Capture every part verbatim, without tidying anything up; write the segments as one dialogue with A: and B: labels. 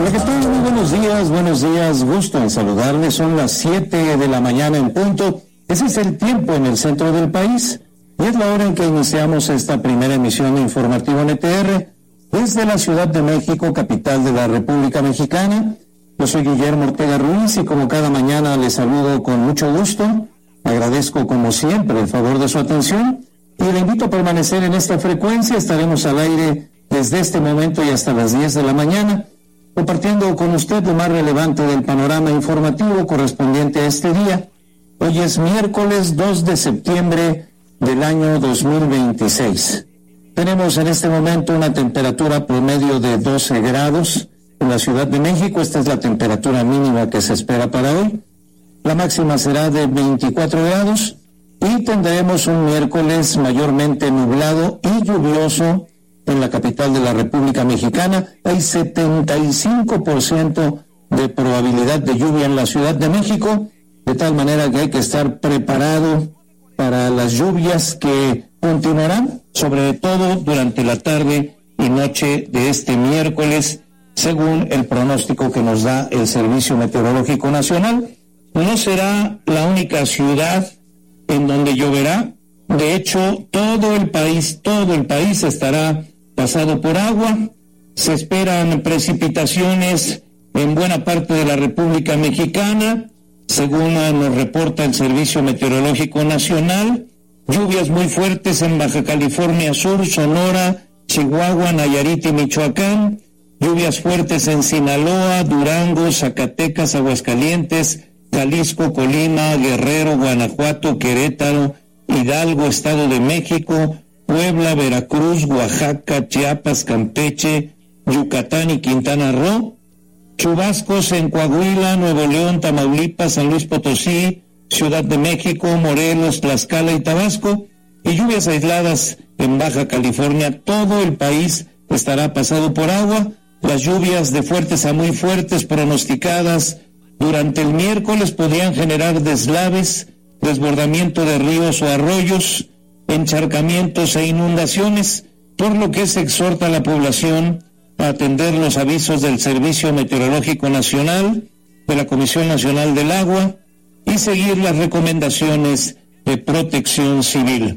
A: Hola, ¿qué tal? Muy buenos días, buenos días, gusto en saludarles. Son las siete de la mañana en punto. Ese es el tiempo en el centro del país y es la hora en que iniciamos esta primera emisión de Informativo N T R desde la Ciudad de México, capital de la República Mexicana. Yo soy Guillermo Ortega Ruiz y como cada mañana les saludo con mucho gusto. Agradezco como siempre el favor de su atención y le invito a permanecer en esta frecuencia. Estaremos al aire desde este momento y hasta las diez de la mañana, compartiendo con usted lo más relevante del panorama informativo correspondiente a este día. Hoy es miércoles dos de septiembre del año dos mil veintiséis. Tenemos en este momento una temperatura promedio de doce grados en la Ciudad de México. Esta es la temperatura mínima que se espera para hoy. La máxima será de veinticuatro grados y tendremos un miércoles mayormente nublado y lluvioso en la capital de la República Mexicana. Hay setenta y cinco por ciento de probabilidad de lluvia en la Ciudad de México, de tal manera que hay que estar preparado para las lluvias que continuarán, sobre todo durante la tarde y noche de este miércoles, según el pronóstico que nos da el Servicio Meteorológico Nacional. No será la única ciudad en donde lloverá. De hecho, todo el país, todo el país estará pasado por agua. Se esperan precipitaciones en buena parte de la República Mexicana, según nos reporta el Servicio Meteorológico Nacional. Lluvias muy fuertes en Baja California Sur, Sonora, Chihuahua, Nayarit y Michoacán. Lluvias fuertes en Sinaloa, Durango, Zacatecas, Aguascalientes, Jalisco, Colima, Guerrero, Guanajuato, Querétaro, Hidalgo, Estado de México, Puebla, Veracruz, Oaxaca, Chiapas, Campeche, Yucatán y Quintana Roo. Chubascos en Coahuila, Nuevo León, Tamaulipas, San Luis Potosí, Ciudad de México, Morelos, Tlaxcala y Tabasco. Y lluvias aisladas en Baja California. Todo el país estará pasado por agua. Las lluvias de fuertes a muy fuertes pronosticadas durante el miércoles podrían generar deslaves, desbordamiento de ríos o arroyos, encharcamientos e inundaciones, por lo que se exhorta a la población a atender los avisos del Servicio Meteorológico Nacional, de la Comisión Nacional del Agua y seguir las recomendaciones de protección civil.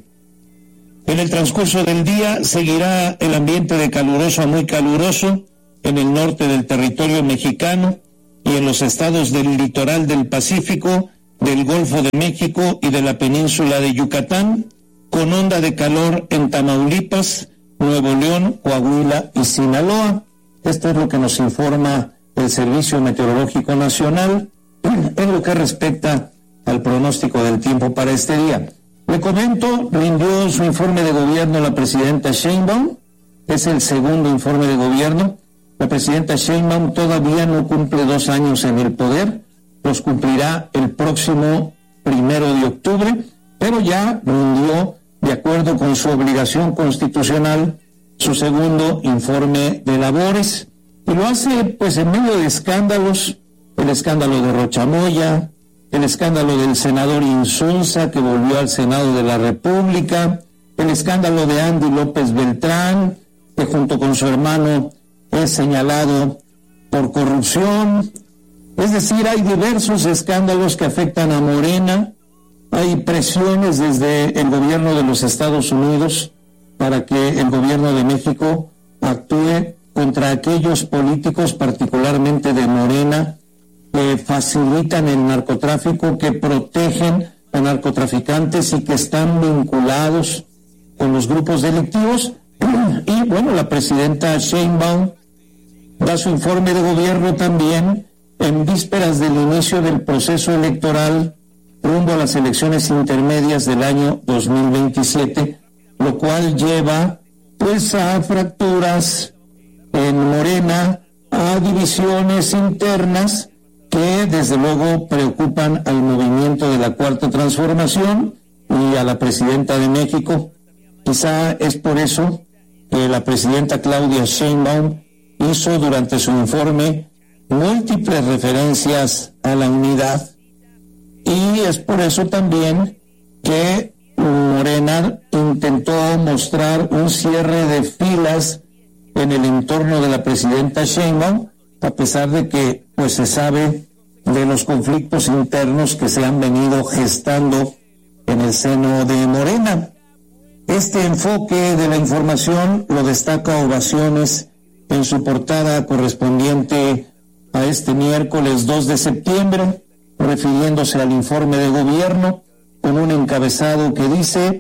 A: En el transcurso del día seguirá el ambiente de caluroso a muy caluroso en el norte del territorio mexicano y en los estados del litoral del Pacífico, del Golfo de México y de la península de Yucatán, con onda de calor en Tamaulipas, Nuevo León, Coahuila y Sinaloa. Esto es lo que nos informa el Servicio Meteorológico Nacional en lo que respecta al pronóstico del tiempo para este día. Le comento, rindió su informe de gobierno la presidenta Sheinbaum. Es el segundo informe de gobierno. La presidenta Sheinbaum todavía no cumple dos años en el poder, los cumplirá el próximo primero de octubre, pero ya rindió, de acuerdo con su obligación constitucional, su segundo informe de labores, y lo hace pues en medio de escándalos, el escándalo de Rochamoya, el escándalo del senador Insunza, que volvió al Senado de la República, el escándalo de Andy López Beltrán, que junto con su hermano es señalado por corrupción. Es decir, hay diversos escándalos que afectan a Morena. Hay presiones desde el gobierno de los Estados Unidos para que el gobierno de México actúe contra aquellos políticos, particularmente de Morena, que facilitan el narcotráfico, que protegen a narcotraficantes y que están vinculados con los grupos delictivos. Y bueno, la presidenta Sheinbaum da su informe de gobierno también en vísperas del inicio del proceso electoral rumbo a las elecciones intermedias del año dos mil veintisiete, lo cual lleva pues a fracturas en Morena, a divisiones internas que desde luego preocupan al movimiento de la Cuarta Transformación y a la presidenta de México. Quizá es por eso que la presidenta Claudia Sheinbaum hizo durante su informe múltiples referencias a la unidad, y es por eso también que Morena intentó mostrar un cierre de filas en el entorno de la presidenta Sheinbaum a pesar de que pues se sabe de los conflictos internos que se han venido gestando en el seno de Morena. Este enfoque de la información lo destaca Ovaciones en su portada correspondiente a este miércoles dos de septiembre, refiriéndose al informe de gobierno, con un encabezado que dice: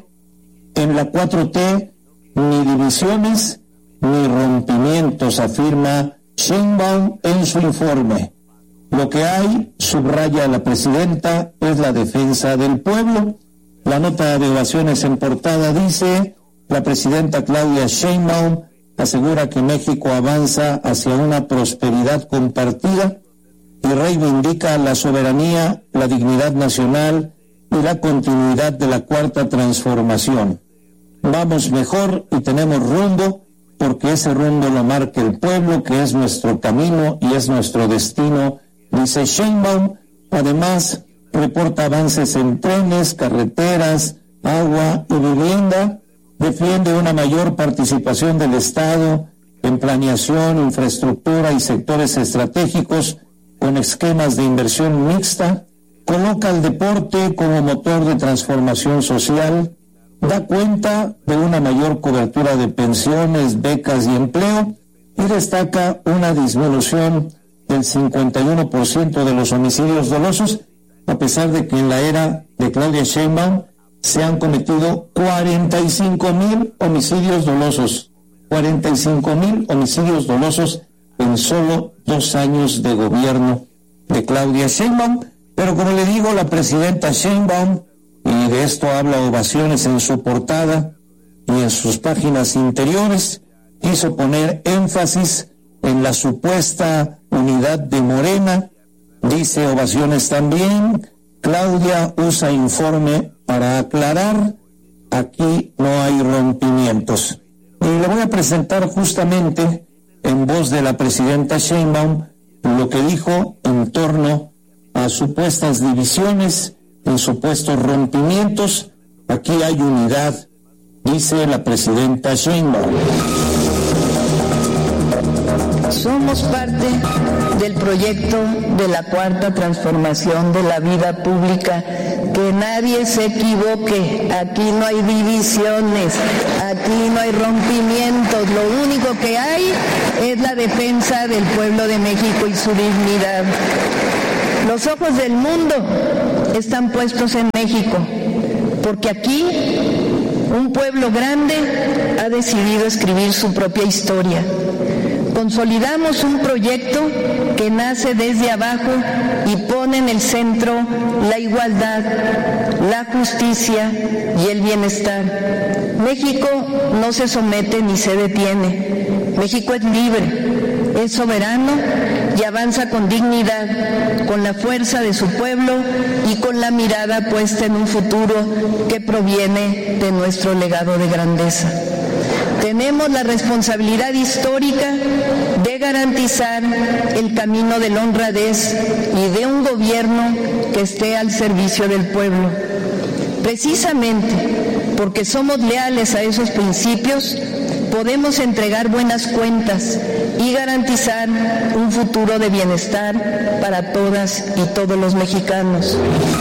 A: en la cuatro T ni divisiones ni rompimientos, afirma Sheinbaum en su informe. Lo que hay, subraya la presidenta, es la defensa del pueblo. La nota de Ovaciones en portada dice: la presidenta Claudia Sheinbaum asegura que México avanza hacia una prosperidad compartida y reivindica la soberanía, la dignidad nacional y la continuidad de la cuarta transformación. Vamos mejor y tenemos rumbo, porque ese rumbo lo marca el pueblo, que es nuestro camino y es nuestro destino, dice Sheinbaum. Además, reporta avances en trenes, carreteras, agua y vivienda. Defiende una mayor participación del Estado en planeación, infraestructura y sectores estratégicos con esquemas de inversión mixta. Coloca al deporte como motor de transformación social. Da cuenta de una mayor cobertura de pensiones, becas y empleo, y destaca una disminución del cincuenta y uno por ciento de los homicidios dolosos, a pesar de que en la era de Claudia Sheinbaum se han cometido cuarenta y cinco mil homicidios dolosos, cuarenta y cinco mil homicidios dolosos en solo dos años de gobierno de Claudia Sheinbaum. Pero como le digo, la presidenta Sheinbaum, y de esto habla Ovaciones en su portada y en sus páginas interiores, quiso poner énfasis en la supuesta unidad de Morena. Dice Ovaciones también: Claudia usa informe para aclarar, aquí no hay rompimientos. Y le voy a presentar justamente en voz de la presidenta Sheinbaum lo que dijo en torno a supuestas divisiones, en supuestos rompimientos. Aquí hay unidad, dice la presidenta Sheinbaum.
B: Somos parte del proyecto de la cuarta transformación de la vida pública. Que nadie se equivoque, aquí no hay divisiones, aquí no hay rompimientos, lo único que hay es la defensa del pueblo de México y su dignidad. Los ojos del mundo están puestos en México, porque aquí un pueblo grande ha decidido escribir su propia historia. Consolidamos un proyecto que nace desde abajo y pone en el centro la igualdad, la justicia y el bienestar. México no se somete ni se detiene. México es libre, es soberano y avanza con dignidad, con la fuerza de su pueblo y con la mirada puesta en un futuro que proviene de nuestro legado de grandeza. Tenemos la responsabilidad histórica de garantizar el camino de la honradez y de un gobierno que esté al servicio del pueblo. Precisamente porque somos leales a esos principios, podemos entregar buenas cuentas y garantizar un futuro de bienestar para todas y todos los mexicanos.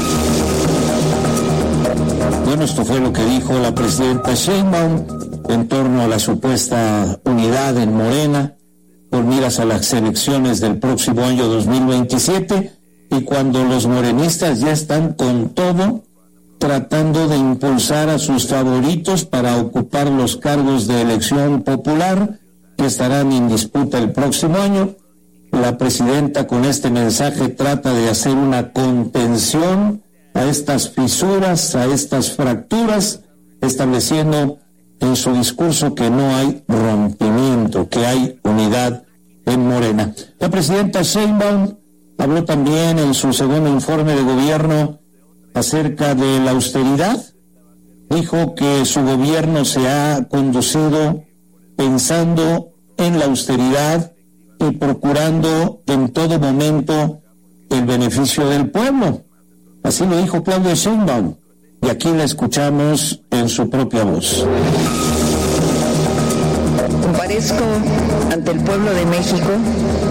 A: Bueno, esto fue lo que dijo la presidenta Sheinbaum en torno a la supuesta unidad en Morena, con miras a las elecciones del próximo año dos mil veintisiete, y cuando los morenistas ya están con todo, tratando de impulsar a sus favoritos para ocupar los cargos de elección popular que estarán en disputa el próximo año. La presidenta con este mensaje trata de hacer una contención a estas fisuras, a estas fracturas, estableciendo en su discurso que no hay rompimiento, que hay unidad en Morena. La presidenta Sheinbaum habló también en su segundo informe de gobierno acerca de la austeridad. Dijo que su gobierno se ha conducido pensando en la austeridad y procurando en todo momento el beneficio del pueblo. Así lo dijo Claudia Sheinbaum, y aquí la escuchamos en su propia voz.
B: Comparezco ante el pueblo de México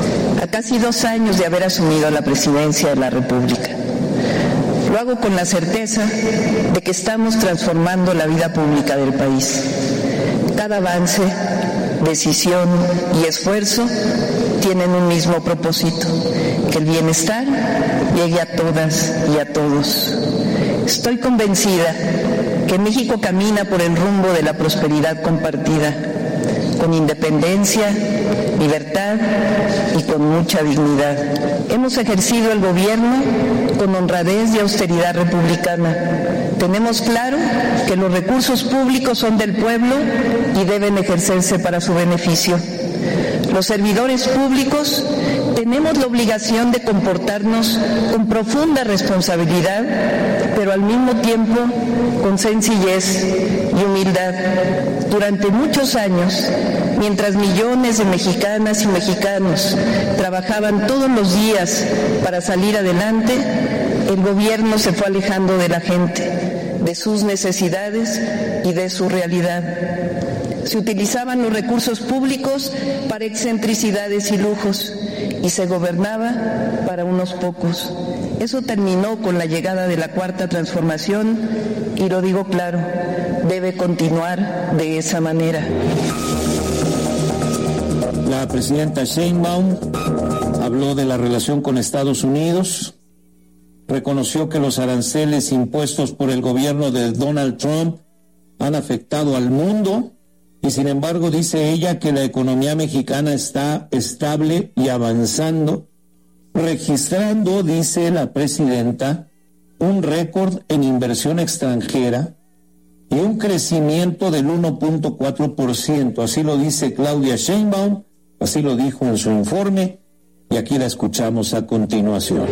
B: a casi dos años de haber asumido la presidencia de la República. Lo hago con la certeza de que estamos transformando la vida pública del país. Cada avance, decisión y esfuerzo tienen un mismo propósito: que el bienestar llegue a todas y a todos. Estoy convencida que México camina por el rumbo de la prosperidad compartida, con independencia, libertad y con mucha dignidad. Hemos ejercido el gobierno con honradez y austeridad republicana. Tenemos claro que los recursos públicos son del pueblo y deben ejercerse para su beneficio. Los servidores públicos tenemos la obligación de comportarnos con profunda responsabilidad, pero al mismo tiempo con sencillez y humildad. Durante muchos años, mientras millones de mexicanas y mexicanos trabajaban todos los días para salir adelante, el gobierno se fue alejando de la gente, de sus necesidades y de su realidad. Se utilizaban los recursos públicos para excentricidades y lujos y se gobernaba para unos pocos. Eso terminó con la llegada de la Cuarta Transformación y lo digo claro, debe continuar de esa manera.
A: La presidenta Sheinbaum habló de la relación con Estados Unidos, reconoció que los aranceles impuestos por el gobierno de Donald Trump han afectado al mundo y sin embargo dice ella que la economía mexicana está estable y avanzando, registrando, dice la presidenta, un récord en inversión extranjera y un crecimiento del uno punto cuatro por ciento. Así lo dice Claudia Sheinbaum, así lo dijo en su informe y aquí la escuchamos a continuación.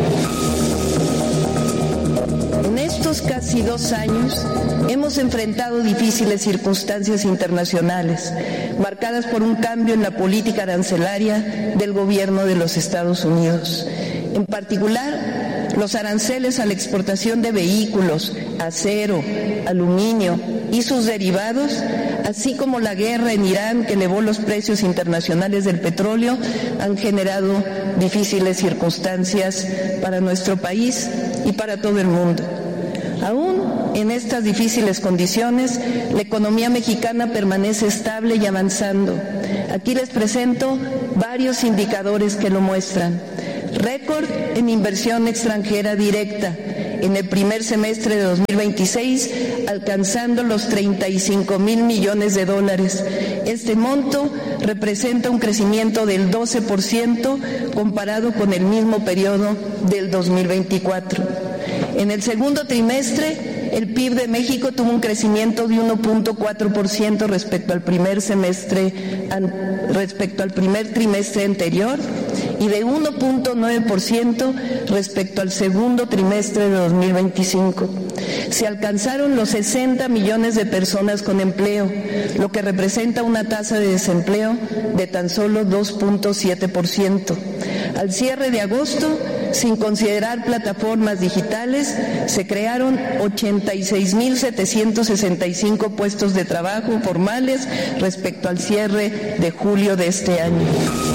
B: En estos casi dos años hemos enfrentado difíciles circunstancias internacionales, marcadas por un cambio en la política arancelaria del gobierno de los Estados Unidos. En particular, los aranceles a la exportación de vehículos, acero, aluminio y sus derivados, así como la guerra en Irán que elevó los precios internacionales del petróleo, han generado difíciles circunstancias para nuestro país y para todo el mundo. Aún en estas difíciles condiciones, la economía mexicana permanece estable y avanzando. Aquí les presento varios indicadores que lo muestran. Récord en inversión extranjera directa en el primer semestre de dos mil veintiséis, alcanzando los treinta y cinco mil millones de dólares. Este monto representa un crecimiento del doce por ciento comparado con el mismo periodo del dos mil veinticuatro. En el segundo trimestre, el P I B de México tuvo un crecimiento de uno punto cuatro por ciento respecto al primer semestre, respecto al primer trimestre anterior y de uno punto nueve por ciento respecto al segundo trimestre de dos mil veinticinco. Se alcanzaron los sesenta millones de personas con empleo, lo que representa una tasa de desempleo de tan solo dos punto siete por ciento. Al cierre de agosto, sin considerar plataformas digitales, se crearon ochenta y seis mil setecientos sesenta y cinco puestos de trabajo formales respecto al cierre de julio de este año.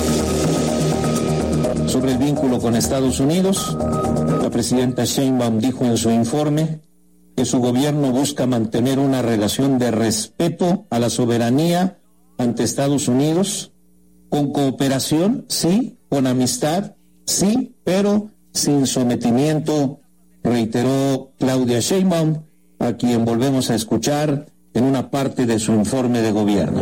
A: Sobre el vínculo con Estados Unidos, la presidenta Sheinbaum dijo en su informe que su gobierno busca mantener una relación de respeto a la soberanía ante Estados Unidos, con cooperación, sí, con amistad, sí, pero sin sometimiento, reiteró Claudia Sheinbaum, a quien volvemos a escuchar en una parte de su informe de gobierno.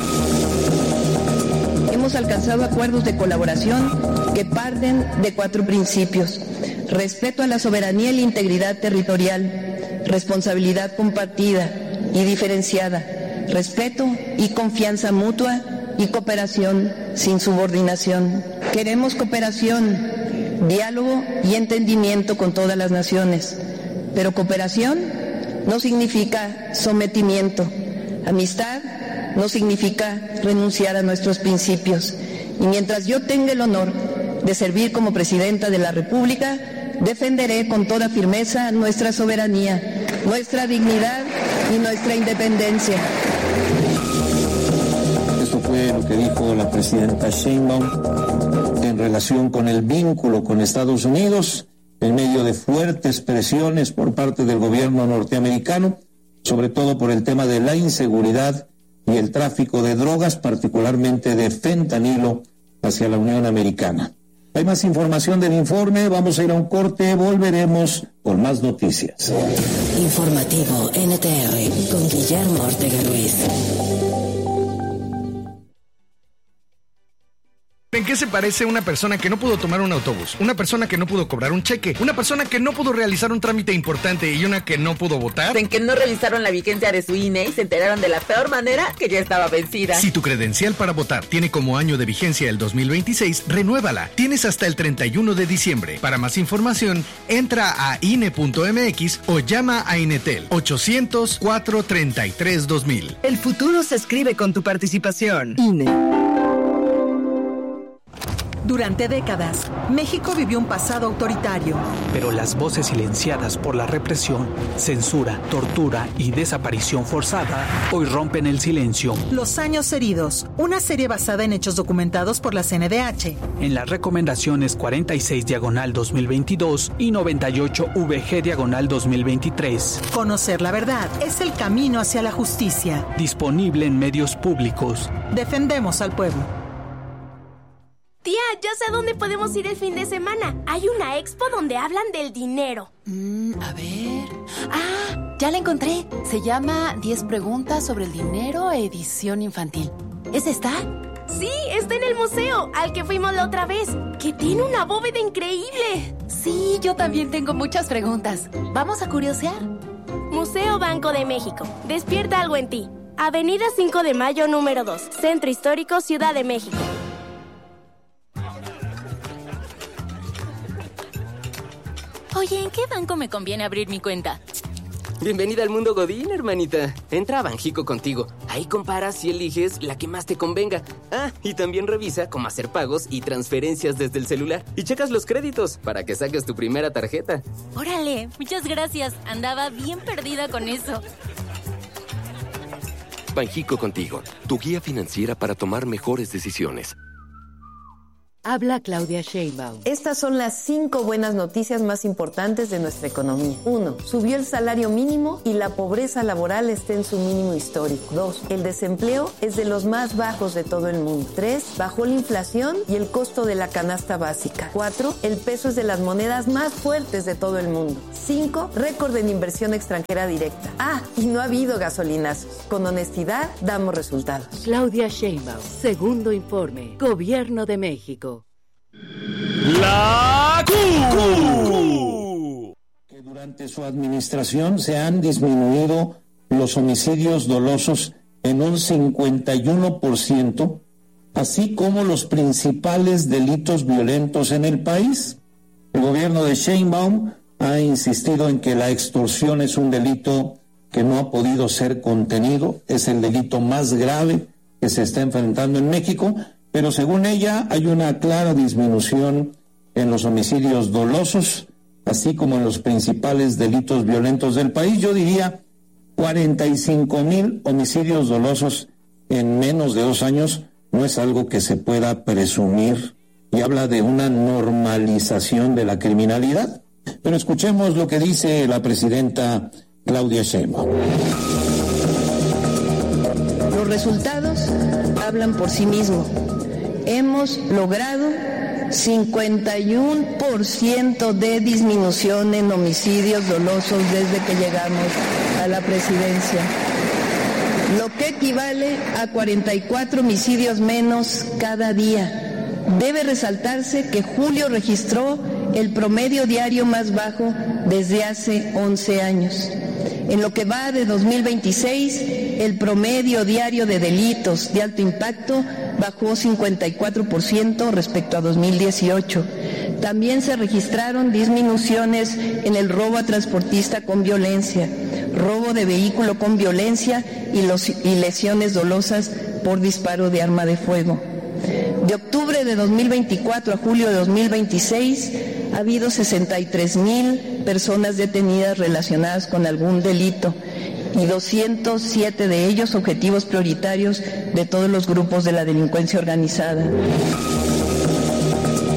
B: Hemos alcanzado acuerdos de colaboración que parten de cuatro principios: respeto a la soberanía y la integridad territorial, responsabilidad compartida y diferenciada, respeto y confianza mutua y cooperación sin subordinación. Queremos cooperación, diálogo y entendimiento con todas las naciones, pero cooperación no significa sometimiento, amistad no significa renunciar a nuestros principios. Y mientras yo tenga el honor de servir como presidenta de la República, defenderé con toda firmeza nuestra soberanía, nuestra dignidad y nuestra independencia.
A: Esto fue lo que dijo la presidenta Sheinbaum en relación con el vínculo con Estados Unidos, en medio de fuertes presiones por parte del gobierno norteamericano, sobre todo por el tema de la inseguridad y el tráfico de drogas, particularmente de fentanilo, hacia la Unión Americana. Hay más información del informe, vamos a ir a un corte, volveremos con más noticias.
C: Informativo N T R con Guillermo Ortega Ruiz.
D: ¿En qué se parece una persona que no pudo tomar un autobús? Una persona que no pudo cobrar un cheque, una persona que no pudo realizar un trámite importante y una que no pudo votar.
E: En que no revisaron la vigencia de su I N E y se enteraron de la peor manera que ya estaba vencida.
D: Si tu credencial para votar tiene como año de vigencia el dos mil veintiséis, renuévala. Tienes hasta el treinta y uno de diciembre. Para más información, entra a I N E punto M X o llama a Inetel ochocientos, cuatrocientos treinta y tres, dos mil.
F: El futuro se escribe con tu participación. I N E.
G: Durante décadas, México vivió un pasado autoritario.
H: Pero las voces silenciadas por la represión, censura, tortura y desaparición forzada hoy rompen el silencio.
G: Los años heridos, una serie basada en hechos documentados por la C N D H.
H: En las recomendaciones cuarenta y seis diagonal dos mil veintidós y noventa y ocho V G diagonal dos mil veintitrés.
G: Conocer la verdad es el camino hacia la justicia.
H: Disponible en medios públicos.
G: Defendemos al pueblo.
I: Tía, ya sé a dónde podemos ir el fin de semana. Hay una expo donde hablan del dinero.
J: Mm, a ver... ¡Ah! Ya la encontré. Se llama diez preguntas sobre el dinero, edición infantil. ¿Es esta?
I: Sí, está en el museo, al que fuimos la otra vez, que tiene una bóveda increíble.
J: Sí, yo también tengo muchas preguntas. ¿Vamos a curiosear?
I: Museo Banco de México. Despierta algo en ti. Avenida cinco de mayo, número dos. Centro Histórico, Ciudad de México.
J: Oye, ¿en qué banco me conviene abrir mi cuenta?
K: Bienvenida al mundo Godín, hermanita. Entra a Banjico contigo. Ahí comparas y eliges la que más te convenga. Ah, y también revisa cómo hacer pagos y transferencias desde el celular. Y checas los créditos para que saques tu primera tarjeta.
J: Órale, muchas gracias. Andaba bien perdida con eso.
L: Banjico contigo, tu guía financiera para tomar mejores decisiones.
C: Habla Claudia Sheinbaum.
M: Estas son las cinco buenas noticias más importantes de nuestra economía. Uno, subió el salario mínimo y la pobreza laboral está en su mínimo histórico. Dos, el desempleo es de los más bajos de todo el mundo. Tres, bajó la inflación y el costo de la canasta básica. Cuatro, el peso es de las monedas más fuertes de todo el mundo. Cinco, récord en inversión extranjera directa. Ah, y no ha habido gasolinazos. Con honestidad, damos resultados.
C: Claudia Sheinbaum, segundo informe, Gobierno de México.
A: La Q. Que durante su administración se han disminuido los homicidios dolosos en un cincuenta y uno por ciento, así como los principales delitos violentos en el país. El gobierno de Sheinbaum ha insistido en que la extorsión es un delito que no ha podido ser contenido, es el delito más grave que se está enfrentando en México, pero según ella hay una clara disminución en los homicidios dolosos, así como en los principales delitos violentos del país. Yo diría cuarenta y cinco mil homicidios dolosos en menos de dos años no es algo que se pueda presumir, y habla de una normalización de la criminalidad. Pero escuchemos lo que dice la presidenta Claudia Sheinbaum.
B: Los resultados hablan por sí mismos. Hemos logrado cincuenta y uno por ciento de disminución en homicidios dolosos desde que llegamos a la presidencia, lo que equivale a cuarenta y cuatro homicidios menos cada día. Debe resaltarse que julio registró el promedio diario más bajo desde hace once años. En lo que va de dos mil veintiséis, el promedio diario de delitos de alto impacto bajó cincuenta y cuatro por ciento respecto a dos mil dieciocho. También se registraron disminuciones en el robo a transportista con violencia, robo de vehículo con violencia y, los, y lesiones dolosas por disparo de arma de fuego. De octubre de dos mil veinticuatro a julio de dos mil veintiséis ha habido sesenta y tres mil personas detenidas relacionadas con algún delito y doscientos siete de ellos objetivos prioritarios de todos los grupos de la delincuencia organizada.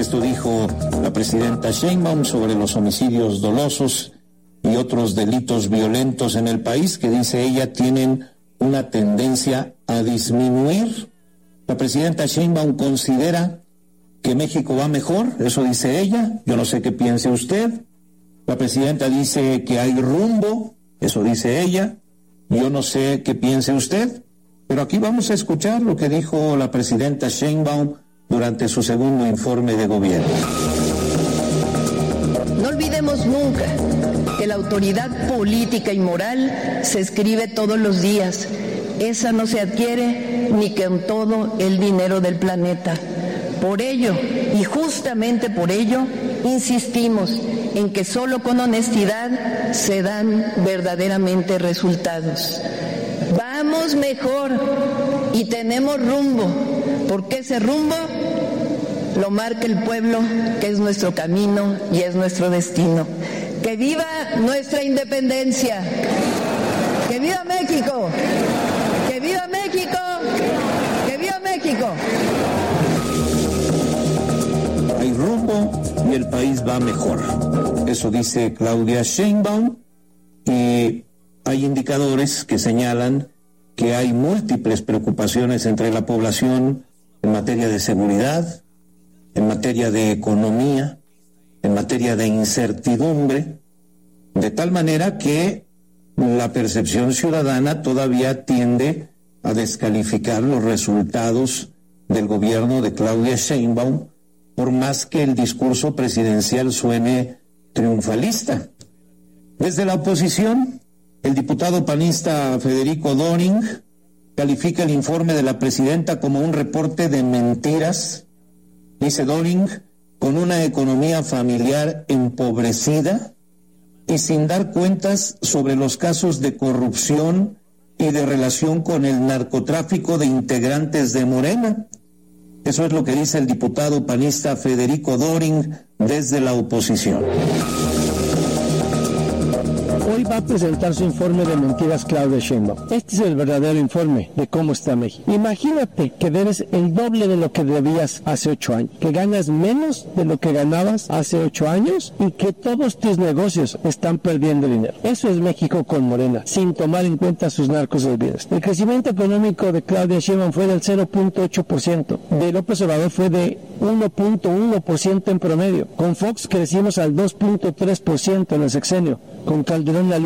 A: Esto dijo la presidenta Sheinbaum sobre los homicidios dolosos y otros delitos violentos en el país, que dice ella tienen una tendencia a disminuir. La presidenta Sheinbaum considera que México va mejor, eso dice ella, yo no sé qué piense usted. La presidenta dice que hay rumbo, eso dice ella, yo no sé qué piense usted, pero aquí vamos a escuchar lo que dijo la presidenta Sheinbaum durante su segundo informe de gobierno.
B: No olvidemos nunca que la autoridad política y moral se escribe todos los días. Esa no se adquiere ni con todo el dinero del planeta. Por ello, y justamente por ello, insistimos en que solo con honestidad se dan verdaderamente resultados. Vamos mejor y tenemos rumbo, porque ese rumbo lo marca el pueblo, que es nuestro camino y es nuestro destino. ¡Que viva nuestra independencia! ¡Que viva México! ¡Que viva México! ¡Que viva México!
A: Hay rumbo y el país va mejor. Eso dice Claudia Sheinbaum, y hay indicadores que señalan que hay múltiples preocupaciones entre la población en materia de seguridad, en materia de economía, en materia de incertidumbre, de tal manera que la percepción ciudadana todavía tiende a descalificar los resultados del gobierno de Claudia Sheinbaum, por más que el discurso presidencial suene triunfalista. Desde la oposición, el diputado panista Federico Doring califica el informe de la presidenta como un reporte de mentiras. Dice Doring, con una economía familiar empobrecida y sin dar cuentas sobre los casos de corrupción y de relación con el narcotráfico de integrantes de Morena. Eso es lo que dice el diputado panista Federico Doring desde la oposición.
N: Hoy va a presentar su informe de mentiras Claudia Sheinbaum. Este es el verdadero informe de cómo está México. Imagínate que debes el doble de lo que debías hace ocho años, que ganas menos de lo que ganabas hace ocho años y que todos tus negocios están perdiendo dinero. Eso es México con Morena, sin tomar en cuenta sus narcos olvidos. El crecimiento económico de Claudia Sheinbaum fue del cero punto ocho por ciento, de López Obrador fue de uno punto uno por ciento en promedio. Con Fox crecimos al dos punto tres por ciento en el sexenio, con Calderón la